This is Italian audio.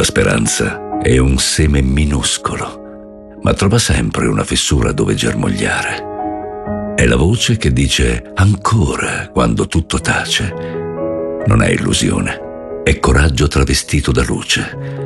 La speranza è un seme minuscolo, ma trova sempre una fessura dove germogliare. È la voce che dice ancora quando tutto tace. Non è illusione, è coraggio travestito da luce.